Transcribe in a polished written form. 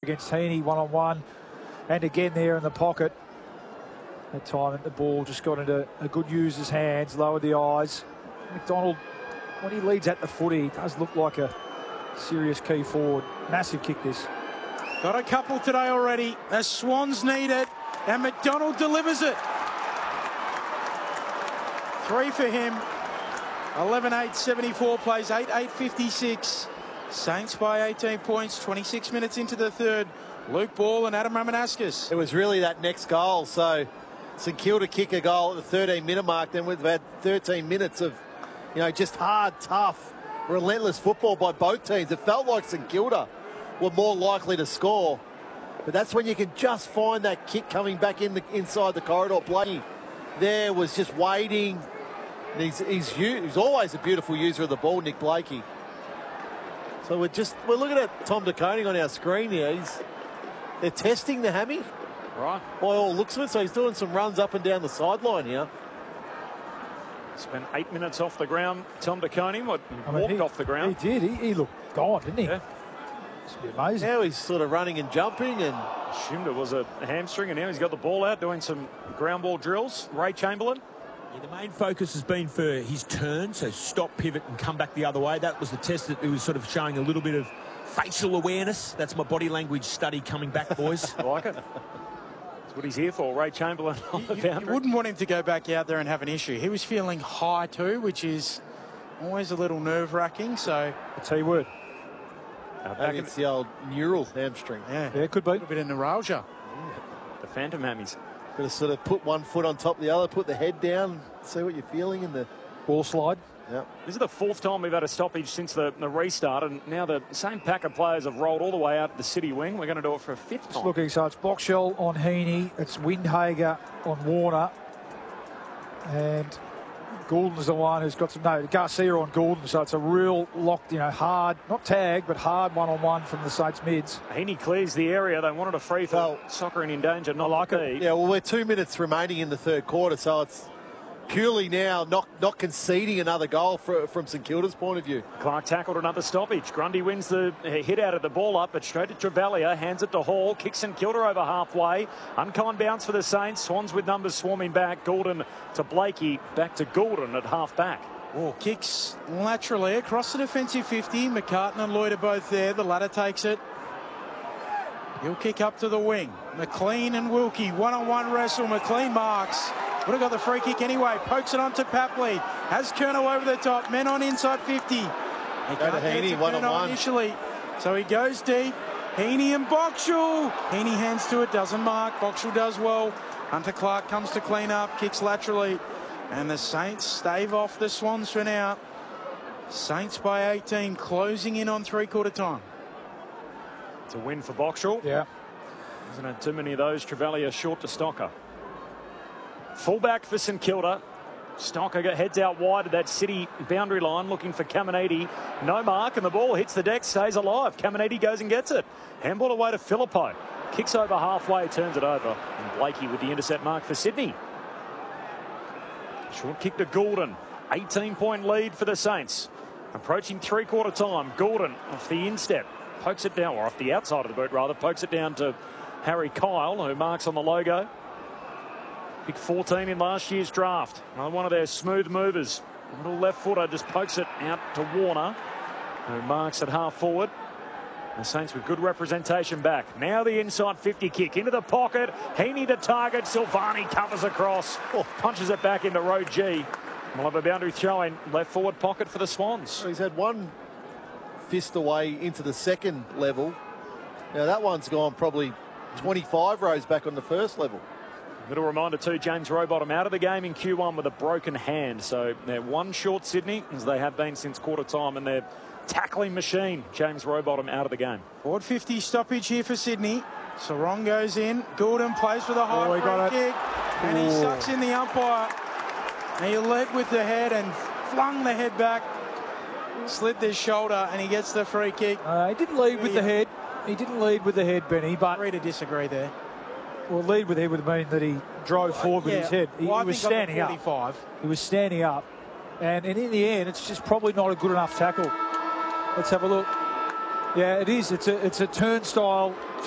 against Heaney one-on-one. And again there in the pocket. That time the ball just got into a good user's hands, lowered the eyes. McDonald, when he leads at the footy, he does look like a serious key forward. Massive kick this. Got a couple today already. The Swans need it, and McDonald delivers it. 3 for him. 11-8-74 plays 8-8-56. Saints by 18 points, 26 minutes into the third. Luke Ball and Adam Ramanauskas. It was really that next goal. So St Kilda kick a goal at the 13-minute mark. Then we've had 13 minutes of, just hard, tough, relentless football by both teams. It felt like St Kilda were more likely to score. But that's when you can just find that kick coming back inside the corridor. Blakey there was just waiting. And he's always a beautiful user of the ball, Nick Blakey. So we're looking at Tom De Koning on our screen here. They're testing the hammy. Right. By all looks of it, so he's doing some runs up and down the sideline here. Spent 8 minutes off the ground, Tom De Koning. Walked off the ground. He did. He looked gone, didn't he? Yeah. It's amazing. Now he's sort of running and jumping and... Assumed it was a hamstring, and now he's got the ball out doing some ground ball drills. Ray Chamberlain. Yeah, the main focus has been for his turn, so stop, pivot and come back the other way. That was the test that he was sort of showing a little bit of facial awareness. That's my body language study coming back, boys. I like it. That's what he's here for, Ray Chamberlain on the boundary. You wouldn't want him to go back out there and have an issue. He was feeling high too, which is always a little nerve-wracking. So I'll tell you what. Back it's the old neural hamstring. Yeah, it could be. A little bit of neuralgia. The Phantom Hammies. Got to sort of put one foot on top of the other, put the head down, see what you're feeling in the ball slide. Yep. This is the 4th time we've had a stoppage since the restart, and now the same pack of players have rolled all the way out the City wing. We're going to do it for a 5th time. Looking, so it's Boxshell on Heaney, it's Windhager on Warner, and Goulden's the one who's got Garcia on Goulden, so it's a real locked, hard, not tag, but hard one-on-one from the Saints mids. Heaney clears the area. They wanted a free for Soccer and in danger, not like it. Yeah, well, we're 2 minutes remaining in the third quarter, so it's purely now not conceding another goal from St Kilda's point of view. Clark tackled another stoppage. Grundy wins the hit out of the ball up, but straight to Travalia, hands it to Hall, kicks St Kilda over halfway. Unkind bounce for the Saints. Swans with numbers swarming back. Goulden to Blakey, back to Goulden at half back. Oh, kicks laterally across the defensive 50. McCartan and Lloyd are both there. The latter takes it. He'll kick up to the wing. McLean and Wilkie, one-on-one wrestle. McLean marks. Would have got the free kick anyway. Pokes it on to Papley. Has Kerno over the top. Men on inside 50. He can't get Heaney, to one-on-one. initially. So he goes deep. Heaney and Boxshall. Heaney hands to it. Doesn't mark. Boxshall does well. Hunter Clark comes to clean up. Kicks laterally. And the Saints stave off the Swans for now. Saints by 18. Closing in on three-quarter time. It's a win for Boxshall. Yeah. Hasn't had too many of those. Travalia short to Stocker. Fullback for St Kilda. Stocker heads out wide of that City boundary line looking for Caminiti. No mark, and the ball hits the deck, stays alive. Caminiti goes and gets it. Handball away to Filippo. Kicks over halfway, turns it over. And Blakey with the intercept mark for Sydney. Short kick to Goulden. 18-point lead for the Saints. Approaching three-quarter time. Goulden off the instep. Pokes it down, or off the outside of the boot rather. Pokes it down to Harry Kyle, who marks on the logo. Pick 14 in last year's draft. Another one of their smooth movers. A little left footer just pokes it out to Warner, who marks at half forward. The Saints with good representation back. Now the inside 50 kick into the pocket. Heaney to target. Silvani covers across. Punches it back into row G. We'll have a boundary throw in left forward pocket for the Swans. He's had one fist away into the second level. Now that one's gone probably 25 rows back on the first level. Little reminder too, James Rowbottom out of the game in Q1 with a broken hand. So they're one short Sydney, as they have been since quarter time, and they're tackling machine. James Rowbottom out of the game. Forward 50 stoppage here for Sydney. Sarong goes in. Goulden plays for the high free kick. And he sucks in the umpire. And he led with the head and flung the head back. Slid the shoulder and he gets the free kick. He didn't lead with the head. He didn't lead with the head, Benny, but... Free to disagree there. Well, lead with the head would mean that he drove forward with his head. He was standing up. He was standing up. And in the end, it's just probably not a good enough tackle. Let's have a look. Yeah, it is. It's a turnstile